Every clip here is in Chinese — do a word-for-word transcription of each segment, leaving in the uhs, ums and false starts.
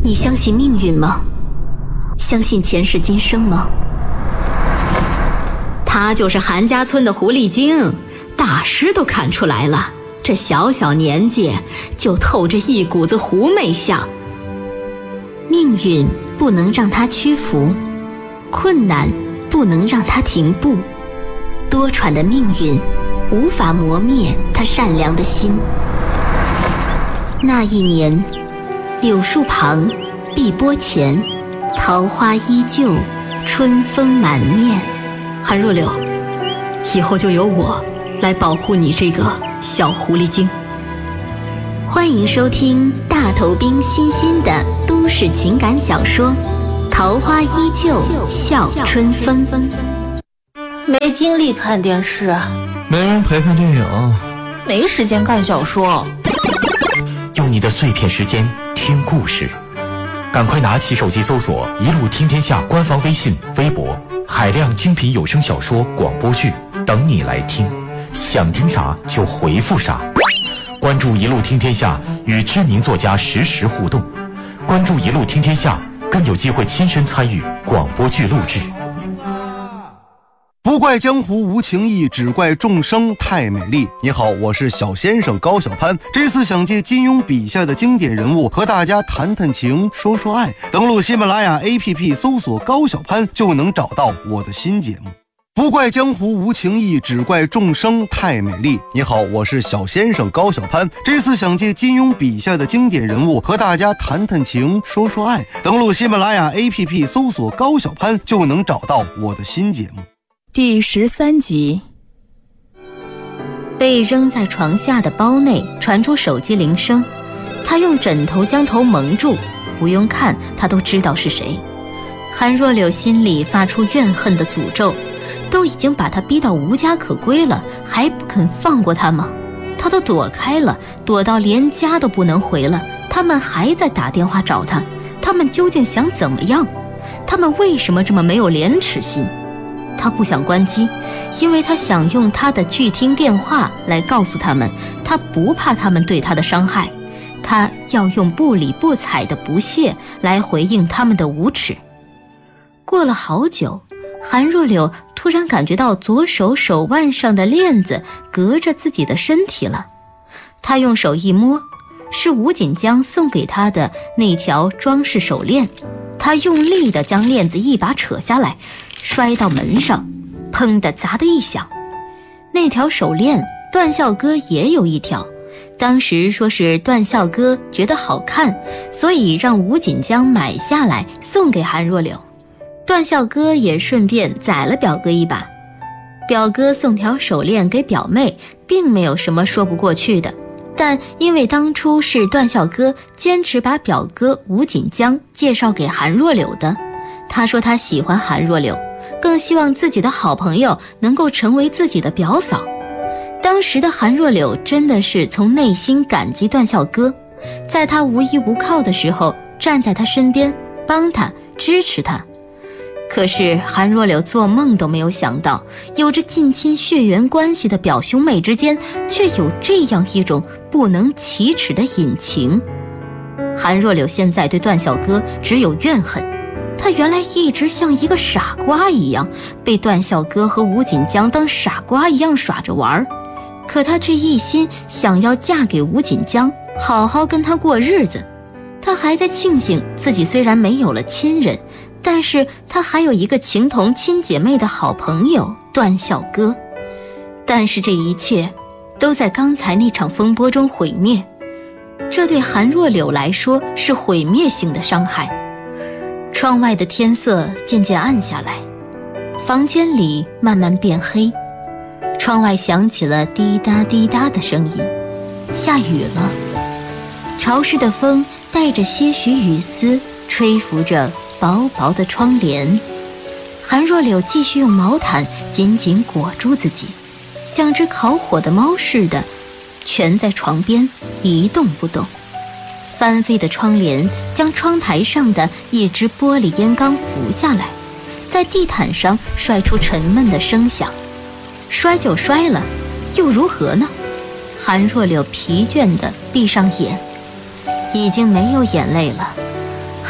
你相信命运吗？相信前世今生吗？他就是韩家村的狐狸精，大师都看出来了，这小小年纪就透着一股子狐媚相。命运不能让他屈服，困难不能让他停步，多舛的命运无法磨灭他善良的心。那一年，柳树旁，碧波前，桃花依旧，春风满面。韩若柳，以后就由我来保护你这个小狐狸精。欢迎收听大头兵新新的都市情感小说《桃花依旧笑春风》。 没精力看电视， 没人陪看电影， 没时间看小说。 用你的碎片时间听故事，赶快拿起手机搜索一路听天下官方微信微博，海量精品有声小说广播剧等你来听，想听啥就回复啥。关注一路听天下，与知名作家实时互动，关注一路听天下，更有机会亲身参与广播剧录制。 不怪江湖无情义，只怪众生太美丽。你好，我是小先生高小攀，这次想借金庸笔下的经典人物和大家谈谈情，说说爱。登录喜马拉雅 A P P 搜索高小攀，就能找到我的新节目。不怪江湖无情义，只怪众生太美丽。你好，我是小先生高小攀，这次想借金庸笔下的经典人物和大家谈谈情，说说爱。登录喜马拉雅 A P P 搜索高小攀，就能找到我的新节目。 第十三集。 被扔在床下的包内传出手机铃声，他用枕头将头蒙住，不用看他都知道是谁。韩若柳心里发出怨恨的诅咒，都已经把他逼到无家可归了，还不肯放过他吗？他都躲开了，躲到连家都不能回了，他们还在打电话找他，他们究竟想怎么样？他们为什么这么没有廉耻心？他不想关机，因为他想用他的拒听电话来告诉他们，他不怕他们对他的伤害，他要用不理不睬的不屑来回应他们的无耻。过了好久，韩若柳突然感觉到左手手腕上的链子隔着自己的身体了，他用手一摸，是吴锦江送给他的那条装饰手链，他用力地将链子一把扯下来，摔到门上，砰的砸的一响。那条手链段孝哥也有一条，当时说是段孝哥觉得好看，所以让吴锦江买下来送给韩若柳。段孝哥也顺便宰了表哥一把。表哥送条手链给表妹，并没有什么说不过去的，但因为当初是段孝哥坚持把表哥吴锦江介绍给韩若柳的，他说他喜欢韩若柳，更希望自己的好朋友能够成为自己的表嫂。当时的韩若柳真的是从内心感激段孝哥，在他无依无靠的时候站在他身边，帮他支持他。可是韩若柳做梦都没有想到，有着近亲血缘关系的表兄妹之间却有这样一种不能启齿的隐情。韩若柳现在对段孝哥只有怨恨，他原来一直像一个傻瓜一样，被段孝哥和吴锦江当傻瓜一样耍着玩，可他却一心想要嫁给吴锦江，好好跟他过日子。他还在庆幸自己虽然没有了亲人，但是他还有一个情同亲姐妹的好朋友段孝哥。但是这一切都在刚才那场风波中毁灭，这对韩若柳来说是毁灭性的伤害。窗外的天色渐渐暗下来，房间里慢慢变黑，窗外响起了滴答滴答的声音，下雨了。潮湿的风带着些许雨丝，吹拂着薄薄的窗帘。韩若柳继续用毛毯紧紧裹住自己，像只烤火的猫似的蜷在床边一动不动。翻飞的窗帘将窗台上的一只玻璃烟缸扶下来，在地毯上摔出沉闷的声响。摔就摔了，又如何呢？韩若柳疲倦地闭上眼，已经没有眼泪了。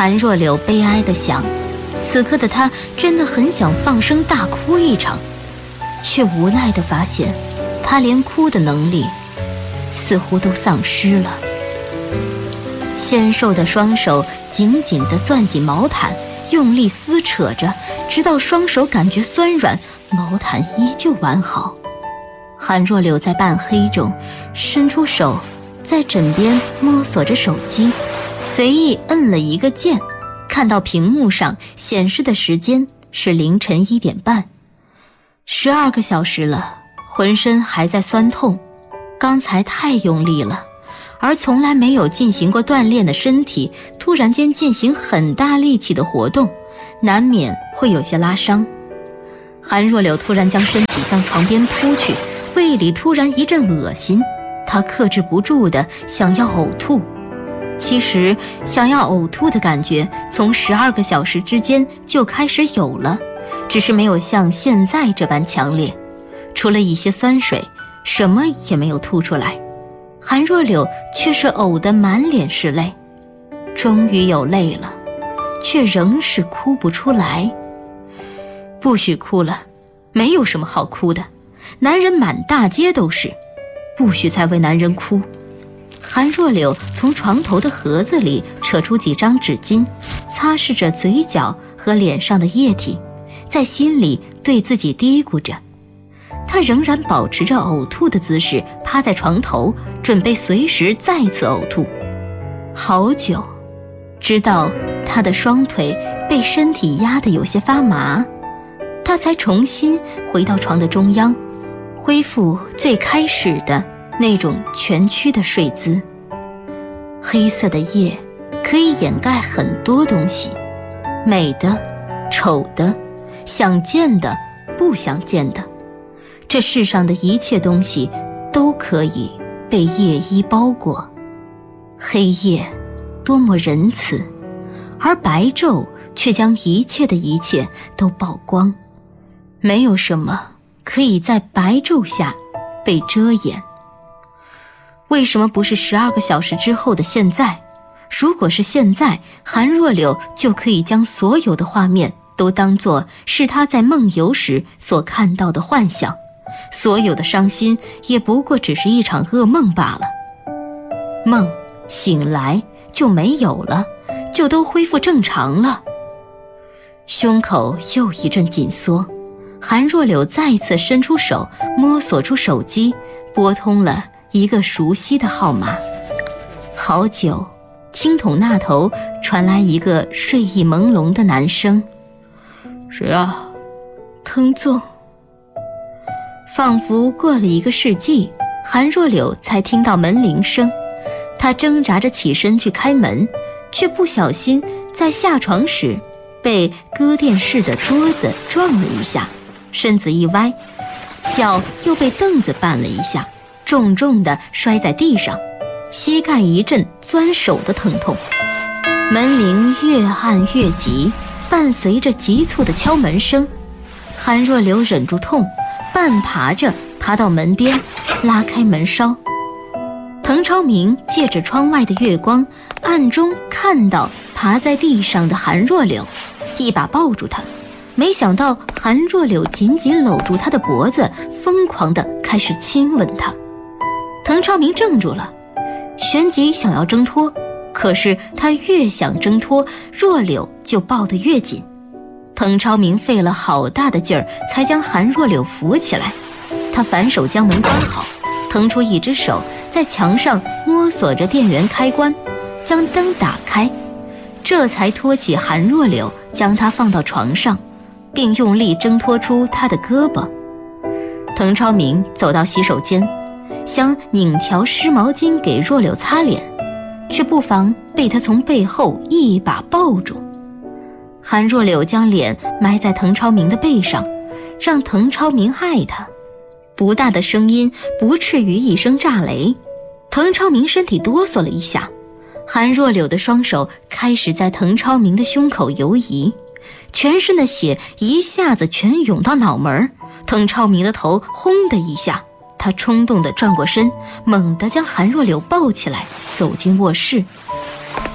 韩若柳悲哀地想，此刻的他真的很想放声大哭一场，却无奈地发现，他连哭的能力似乎都丧失了。纤瘦的双手紧紧地攥紧毛毯，用力撕扯着，直到双手感觉酸软，毛毯依旧完好。韩若柳在半黑中伸出手，在枕边摸索着手机，随意摁了一个键，看到屏幕上显示的时间是凌晨一点半。十二个小时了，浑身还在酸痛，刚才太用力了，而从来没有进行过锻炼的身体突然间进行很大力气的活动，难免会有些拉伤。韩若柳突然将身体向床边扑去，胃里突然一阵恶心，她克制不住的想要呕吐。其实想要呕吐的感觉从十二个小时之间就开始有了，只是没有像现在这般强烈，除了一些酸水，什么也没有吐出来。韩若柳却是呕得满脸是泪，终于有泪了，却仍是哭不出来。不许哭了，没有什么好哭的，男人满大街都是，不许再为男人哭。韩若柳从床头的盒子里扯出几张纸巾，擦拭着嘴角和脸上的液体，在心里对自己嘀咕着。她仍然保持着呕吐的姿势，趴在床头，准备随时再次呕吐。好久，直到她的双腿被身体压得有些发麻，她才重新回到床的中央，恢复最开始的那种蜷曲的睡姿。黑色的夜可以掩盖很多东西，美的、丑的、想见的、不想见的，这世上的一切东西都可以被夜衣包裹。黑夜多么仁慈，而白昼却将一切的一切都曝光，没有什么可以在白昼下被遮掩。为什么不是十二个小时之后的现在？如果是现在，韩若柳就可以将所有的画面都当作是他在梦游时所看到的幻想，所有的伤心也不过只是一场噩梦罢了。梦醒来就没有了，就都恢复正常了。胸口又一阵紧缩，韩若柳再次伸出手，摸索出手机，拨通了一个熟悉的号码。好久，听筒那头传来一个睡意朦胧的男声：“ 谁啊？”“ 滕纵。”仿佛过了一个世纪，韩若柳才听到门铃声。她挣扎着起身去开门，却不小心在下床时被搁电视的桌子撞了一下，身子一歪，脚又被凳子绊了一下，重重地摔在地上，膝盖一阵钻手的疼痛。门铃越按越急，伴随着急促的敲门声。韩若柳忍住痛，半爬着爬到门边，拉开门梢。滕超明借着窗外的月光，暗中看到爬在地上的韩若柳，一把抱住她。没想到韩若柳紧紧搂住他的脖子，疯狂地开始亲吻他。滕超明怔住了，旋即想要挣脱，可是他越想挣脱，若柳就抱得越紧。滕超明费了好大的劲儿才将韩若柳扶起来，他反手将门关好，腾出一只手在墙上摸索着电源开关，将灯打开，这才托起韩若柳，将她放到床上，并用力挣脱出她的胳膊。滕超明走到洗手间，想拧条湿毛巾给若柳擦脸，却不妨被他从背后一把抱住。韩若柳将脸埋在滕超明的背上，让滕超明爱她。不大的声音不至于一声炸雷，滕超明身体哆嗦了一下。韩若柳的双手开始在滕超明的胸口游移，全身的血一下子全涌到脑门，滕超明的头轰的一下，他冲动地转过身，猛地将韩若柳抱起来，走进卧室。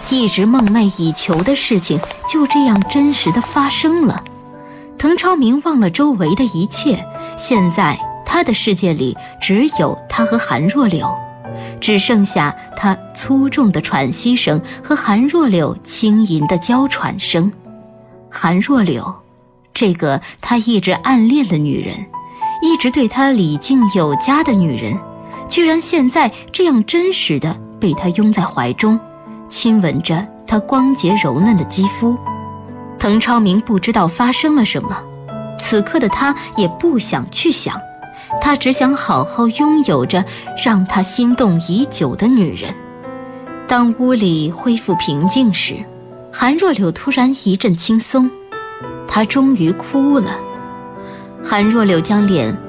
一直梦寐以求的事情就这样真实的发生了。滕超明忘了周围的一切，现在他的世界里只有他和韩若柳，只剩下他粗重的喘息声和韩若柳轻吟的娇喘声。韩若柳，这个他一直暗恋的女人，一直对他礼敬有加的女人，居然现在这样真实的被他拥在怀中，亲吻着他光洁柔嫩的肌肤。滕超明不知道发生了什么，此刻的他也不想去想，他只想好好拥有着让他心动已久的女人。当屋里恢复平静时，韩若柳突然一阵轻松，她终于哭了。韩若柳将脸